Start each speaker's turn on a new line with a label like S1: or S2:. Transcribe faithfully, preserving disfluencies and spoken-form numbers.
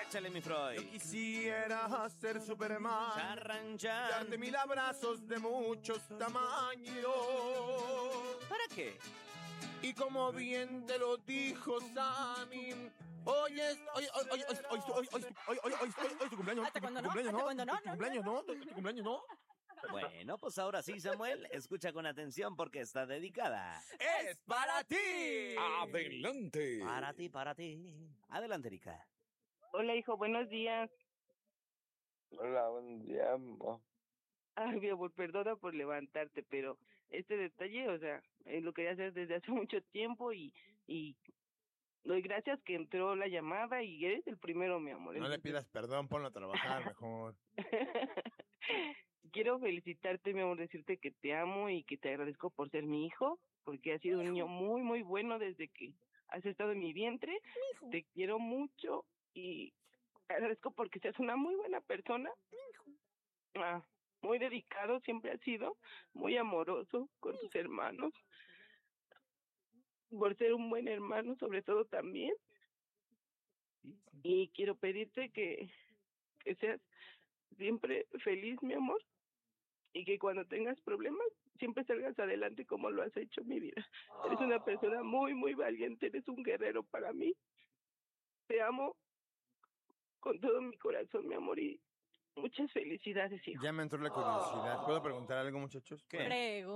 S1: Échale, mi Freud.
S2: Yo quisiera ser Superman,
S1: Charran, chan.
S2: darte mil abrazos de muchos tamaños.
S1: ¿Para qué?
S2: Y como bien te lo dijo Sammy, hoy es, hoy, hoy, hoy, hoy, hoy, hoy, hoy, hoy, hoy, hoy, hoy, hoy, tu cumpleaños,
S3: ¿Hasta
S2: tu
S3: cuándo no?
S2: cumpleaños,
S3: ¿Hasta cuándo no?
S2: tu cumpleaños, no, tu tu cumpleaños, no.
S1: Bueno, pues ahora sí, Samuel, escucha con atención porque está dedicada.
S2: ¡Es para ti!
S4: Adelante.
S1: Para ti, para ti. Adelante, Erika.
S5: Hola, hijo, buenos días.
S6: Hola, buen día, mamá.
S5: Ay, mi amor, perdona por levantarte, pero este detalle, o sea, eh, lo quería hacer desde hace mucho tiempo y, y doy gracias que entró la llamada y eres el primero, mi amor.
S2: No le pidas perdón, ponlo a trabajar mejor.
S5: Quiero felicitarte, mi amor, decirte que te amo y que te agradezco por ser mi hijo, porque has sido un niño muy, muy bueno desde que has estado en mi vientre. Te quiero mucho y te agradezco porque seas una muy buena persona. Ah, muy dedicado, siempre has sido muy amoroso con tus hermanos. Por ser un buen hermano, sobre todo también. Y quiero pedirte que, que seas siempre feliz, mi amor, y que cuando tengas problemas siempre salgas adelante como lo has hecho, mi vida. Eres una persona muy, muy valiente, eres un guerrero para mí. Te amo con todo mi corazón, mi amor, y muchas felicidades, hijo.
S2: Ya me entró la curiosidad. ¿Puedo preguntar algo, muchachos?
S1: ¿Qué?
S3: Prego.